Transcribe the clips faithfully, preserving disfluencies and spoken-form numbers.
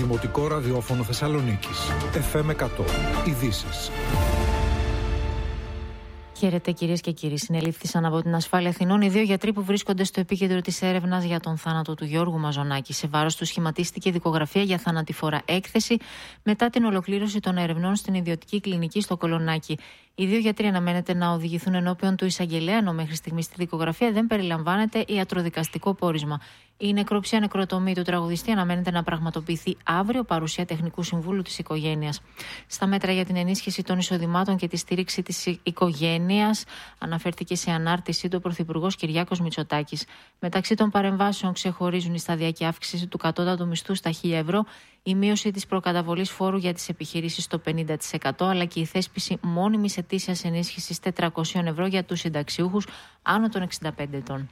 Δημοτικό Ραδιόφωνο Θεσσαλονίκης. εφ εμ εκατό. Ειδήσεις. Χαίρετε κυρίες και κύριοι. Συνελήφθησαν από την Ασφάλεια Αθηνών οι δύο γιατροί που βρίσκονται στο επίκεντρο της έρευνας για τον θάνατο του Γιώργου Μαζονάκη. Σε βάρος του σχηματίστηκε δικογραφία για θανατηφόρα έκθεση μετά την ολοκλήρωση των ερευνών στην ιδιωτική κλινική στο Κολονάκι. Οι δύο γιατροί αναμένεται να οδηγηθούν ενώπιον του εισαγγελέα, ενώ μέχρι στιγμή στη δικογραφία δεν περιλαμβάνεται ιατροδικαστικό πόρισμα. Η νεκροψία νεκροτομή του τραγουδιστή αναμένεται να πραγματοποιηθεί αύριο, παρουσία τεχνικού συμβούλου της οικογένειας. Στα μέτρα για την ενίσχυση των εισοδημάτων και τη στήριξη της οικογένειας, αναφέρθηκε σε ανάρτησή του ο Πρωθυπουργός Κυριάκος Μητσοτάκης. Μεταξύ των παρεμβάσεων ξεχωρίζουν η σταδιακή αύξηση του κατώτατου μισθού στα χίλια ευρώ, η μείωση της προκαταβολής φόρου για τις επιχειρήσεις στο πενήντα τοις εκατό, αλλά και η θέσπιση μόνιμης ετήσιας ενίσχυσης τετρακόσια ευρώ για τους συνταξιούχους άνω των εξήντα πέντε ετών.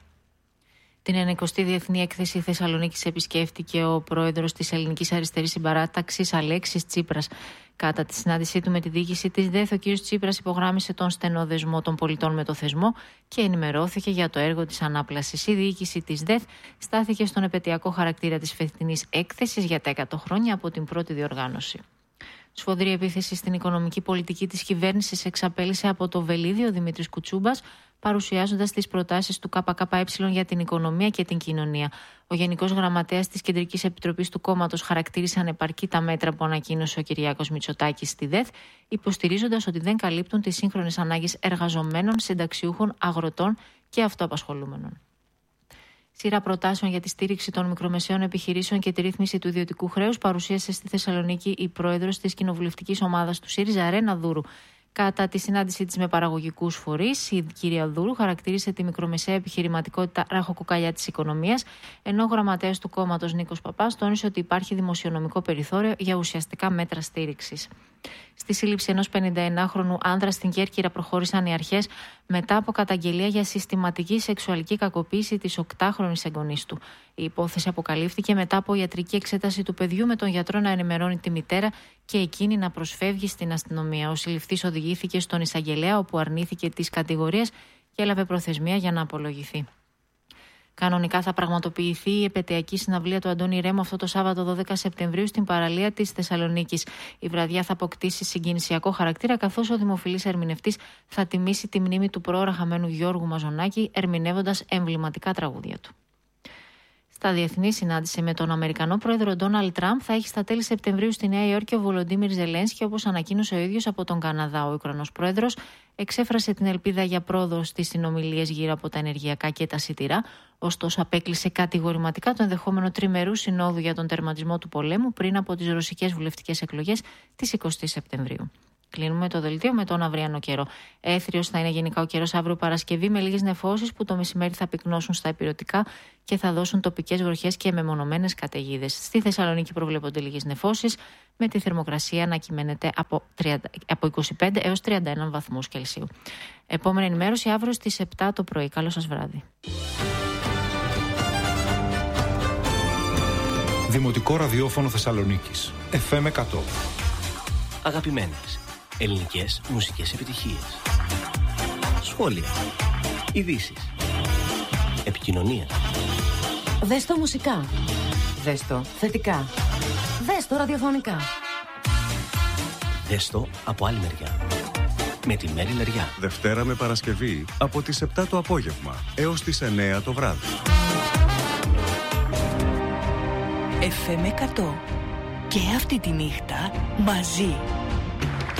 Την ενενηκοστή Διεθνή Έκθεση Θεσσαλονίκης επισκέφτηκε ο πρόεδρος της Ελληνικής Αριστερής Συμπαράταξης, Αλέξης Τσίπρας. Κατά τη συνάντησή του με τη διοίκηση της ΔΕΘ, ο κ. Τσίπρας υπογράμμισε τον στενό δεσμό των πολιτών με το θεσμό και ενημερώθηκε για το έργο της ανάπλασης. Η διοίκηση της ΔΕΘ στάθηκε στον επετειακό χαρακτήρα της φετινής έκθεσης για τα εκατό χρόνια από την πρώτη διοργάνωση. Σφοδρή επίθεση στην οικονομική πολιτική της κυβέρνησης εξαπέλυσε από το Βελίδι ο Δημήτρης Κουτσούμπας, παρουσιάζοντας τις προτάσεις του ΚΚΕ για την οικονομία και την κοινωνία. Ο Γενικός Γραμματέας της Κεντρικής Επιτροπής του κόμματος χαρακτήρισε ανεπαρκή τα μέτρα που ανακοίνωσε ο Κυριάκος Μητσοτάκης στη ΔΕΘ, υποστηρίζοντας ότι δεν καλύπτουν τις σύγχρονες ανάγκες εργαζομένων, συνταξιούχων, αγροτών και αυτοαπασχολούμενων. Σειρά προτάσεων για τη στήριξη των μικρομεσαίων επιχειρήσεων και τη ρύθμιση του ιδιωτικού χρέους παρουσίασε στη Θεσσαλονίκη η πρόεδρος της κοινοβουλευτικής ομάδας του ΣΥΡΙΖΑ, Ρένα Δούρου. Κατά τη συνάντησή της με παραγωγικούς φορείς, η κυρία Δούρου χαρακτήρισε τη μικρομεσαία επιχειρηματικότητα ραχοκοκαλιά της οικονομίας, ενώ ο γραμματέας του κόμματος Νίκος Παπάς τόνισε ότι υπάρχει δημοσιονομικό περιθώριο για ουσιαστικά μέτρα στήριξης. Στη σύλληψη ενός πενηνταεννάχρονου άνδρα στην Κέρκυρα προχώρησαν οι αρχές μετά από καταγγελία για συστηματική σεξουαλική κακοποίηση της οκτάχρονης εγγονής του. Η υπόθεση αποκαλύφθηκε μετά από ιατρική εξέταση του παιδιού, με τον γιατρό να ενημερώνει τη μητέρα και εκείνη να προσφεύγει στην αστυνομία. Ο συλληφθής οδηγήθηκε στον εισαγγελέα, όπου αρνήθηκε τις κατηγορίες και έλαβε προθεσμία για να απολογηθεί. Κανονικά θα πραγματοποιηθεί η επετειακή συναυλία του Αντώνη Ρέμου αυτό το Σάββατο δώδεκα Σεπτεμβρίου στην παραλία της Θεσσαλονίκης. Η βραδιά θα αποκτήσει συγκινησιακό χαρακτήρα, καθώς ο δημοφιλής ερμηνευτής θα τιμήσει τη μνήμη του προώρα χαμένου Γιώργου Μαζονάκη, ερμηνεύοντας εμβληματικά τραγούδια του. Στα διεθνή, συνάντηση με τον Αμερικανό πρόεδρο Ντόναλντ Τραμπ θα έχει στα τέλη Σεπτεμβρίου στη Νέα Υόρκη ο Βολοντίμιρ Ζελένσκι, όπως ανακοίνωσε ο ίδιος από τον Καναδά. Ο Ουκρανός πρόεδρος εξέφρασε την ελπίδα για πρόοδο στις συνομιλίες γύρω από τα ενεργειακά και τα σιτηρά, ωστόσο απέκλεισε κατηγορηματικά το ενδεχόμενο τριμερού συνόδου για τον τερματισμό του πολέμου πριν από τις ρωσικές βουλευτικές εκλογές της εικοστής Σεπτεμβρίου. Κλείνουμε το δελτίο με τον αυριανό καιρό. Έθριος θα είναι γενικά ο καιρός αύριο Παρασκευή, με λίγες νεφώσεις που το μεσημέρι θα πυκνώσουν στα ηπειρωτικά και θα δώσουν τοπικές βροχές και μεμονωμένες καταιγίδες. Στη Θεσσαλονίκη προβλέπονται λίγες νεφώσεις, με τη θερμοκρασία να κυμαίνεται από, τριάντα, από είκοσι πέντε έως τριάντα ένα βαθμούς Κελσίου. Επόμενη ενημέρωση αύριο στις επτά το πρωί. Καλό σας βράδυ. Δημοτικό Ραδιόφωνο Θεσσαλονίκης. εφ εμ εκατό. Αγαπημένες ελληνικές μουσικές επιτυχίες. Σχόλια. Ειδήσεις. Επικοινωνία. Δες το μουσικά. Δες το θετικά. Δες το ραδιοφωνικά. Δες το από άλλη μεριά. Με τη Μέρη Λεριά. Δευτέρα με Παρασκευή από τις επτά το απόγευμα έως τις εννέα το βράδυ. εφ εμ εκατό. Και αυτή τη νύχτα μαζί.